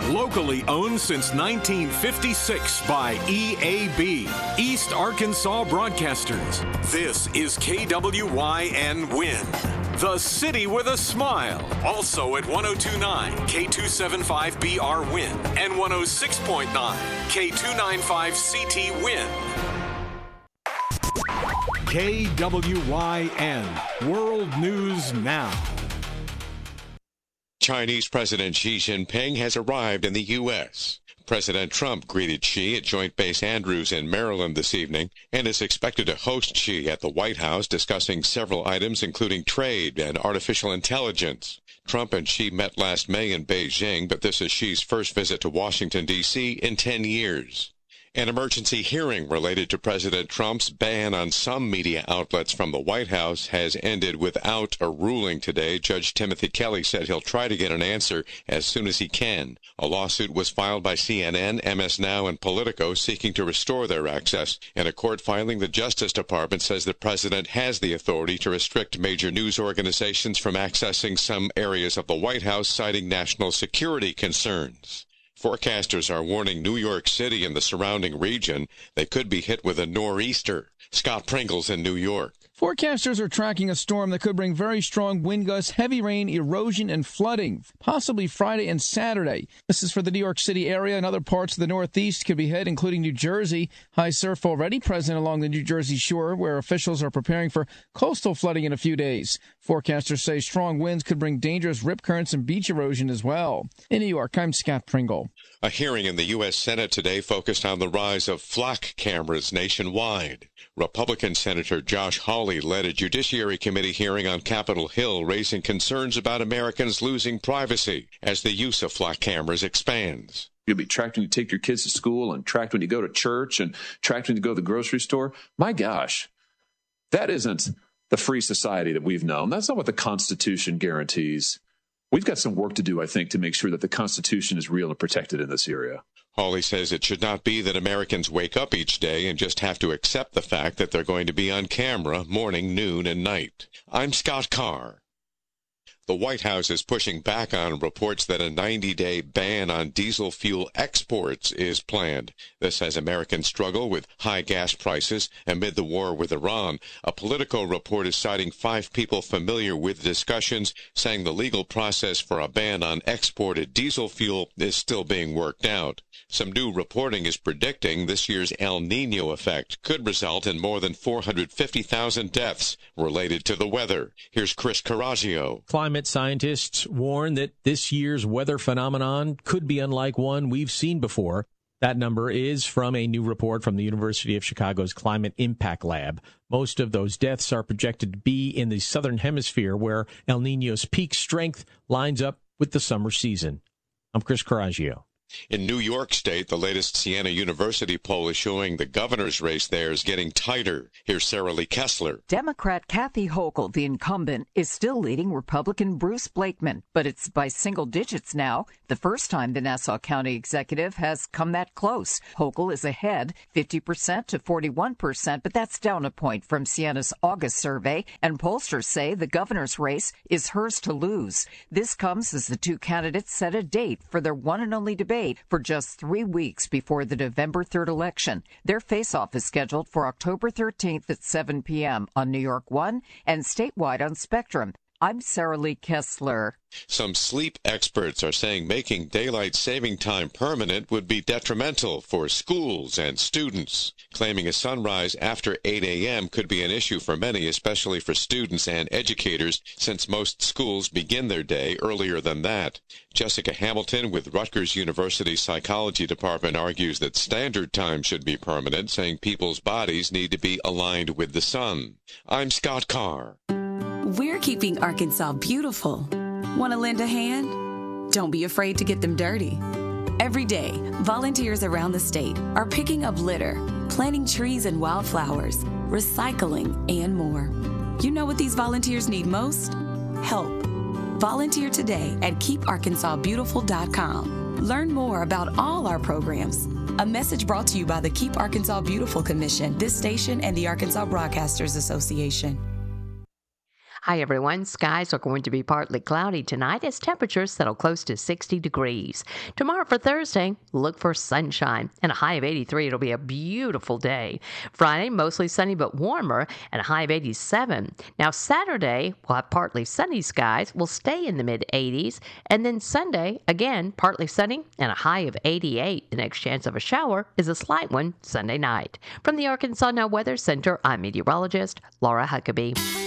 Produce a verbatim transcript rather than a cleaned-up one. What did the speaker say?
Locally owned since nineteen fifty-six by E A B, East Arkansas Broadcasters. This is K W Y N Win, the city with a smile. Also at one oh two point nine K two seventy-five B R Win and one oh six point nine K two ninety-five C T Win. K W Y N, World News Now. Chinese President Xi Jinping has arrived in the U S President Trump greeted Xi at Joint Base Andrews in Maryland this evening and is expected to host Xi at the White House, discussing several items including trade and artificial intelligence. Trump and Xi met last May in Beijing, but this is Xi's first visit to Washington, D C in ten years. An emergency hearing related to President Trump's ban on some media outlets from the White House has ended without a ruling today. Judge Timothy Kelly said he'll try to get an answer as soon as he can. A lawsuit was filed by C N N, M S Now, and Politico seeking to restore their access. In a court filing, the Justice Department says the president has the authority to restrict major news organizations from accessing some areas of the White House, citing national security concerns. Forecasters are warning New York City and the surrounding region they could be hit with a nor'easter. Scott Pringle's in New York. Forecasters are tracking a storm that could bring very strong wind gusts, heavy rain, erosion, and flooding, possibly Friday and Saturday. This is for the New York City area, and other parts of the Northeast could be hit, including New Jersey. High surf already present along the New Jersey shore, where officials are preparing for coastal flooding in a few days. Forecasters say strong winds could bring dangerous rip currents and beach erosion as well. In New York, I'm Scott Pringle. A hearing in the U S Senate today focused on the rise of flock cameras nationwide. Republican Senator Josh Hawley led a Judiciary Committee hearing on Capitol Hill, raising concerns about Americans losing privacy as the use of flock cameras expands. You'll be tracked when you take your kids to school and tracked when you go to church and tracked when you go to the grocery store. My gosh, that isn't the free society that we've known. That's not what the Constitution guarantees. We've got some work to do, I think, to make sure that the Constitution is real and protected in this area. Hawley says it should not be that Americans wake up each day and just have to accept the fact that they're going to be on camera morning, noon, and night. I'm Scott Carr. The White House is pushing back on reports that a ninety-day ban on diesel fuel exports is planned. This as Americans struggle with high gas prices amid the war with Iran. A Politico report is citing five people familiar with discussions, saying the legal process for a ban on exported diesel fuel is still being worked out. Some new reporting is predicting this year's El Nino effect could result in more than four hundred fifty thousand deaths related to the weather. Here's Chris Carraggio. Climate scientists warn that this year's weather phenomenon could be unlike one we've seen before. That number is from a new report from the University of Chicago's Climate Impact Lab. Most of those deaths are projected to be in the southern hemisphere, where El Nino's peak strength lines up with the summer season. I'm Chris Carraggio. In New York State, the latest Siena University poll is showing the governor's race there is getting tighter. Here's Sarah Lee Kessler. Democrat Kathy Hochul, the incumbent, is still leading Republican Bruce Blakeman, but it's by single digits now, the first time the Nassau County executive has come that close. Hochul is ahead, fifty percent to forty-one percent, but that's down a point from Siena's August survey, and pollsters say the governor's race is hers to lose. This comes as the two candidates set a date for their one and only debate for just three weeks before the November third election. Their face-off is scheduled for October thirteenth at seven p.m. on New York One and statewide on Spectrum. I'm Sarah Lee Kessler. Some sleep experts are saying making daylight saving time permanent would be detrimental for schools and students, claiming a sunrise after eight a.m. could be an issue for many, especially for students and educators, since most schools begin their day earlier than that. Jessica Hamilton with Rutgers University's Psychology Department argues that standard time should be permanent, saying people's bodies need to be aligned with the sun. I'm Scott Carr. We're keeping Arkansas beautiful. Want to lend a hand? Don't be afraid to get them dirty. Every day, volunteers around the state are picking up litter, planting trees and wildflowers, recycling, and more. You know what these volunteers need most? Help. Volunteer today at keep arkansas beautiful dot com. Learn more about all our programs. A message brought to you by the Keep Arkansas Beautiful Commission, this station, and the Arkansas Broadcasters Association. Hi, everyone. Skies are going to be partly cloudy tonight as temperatures settle close to sixty degrees. Tomorrow for Thursday, look for sunshine and a high of eighty-three. It'll be a beautiful day. Friday, mostly sunny but warmer and a high of eighty-seven. Now, Saturday, we'll have partly sunny skies. We'll stay in the mid eighties. And then Sunday, again, partly sunny and a high of eighty-eight. The next chance of a shower is a slight one Sunday night. From the Arkansas Now Weather Center, I'm meteorologist Laura Huckabee.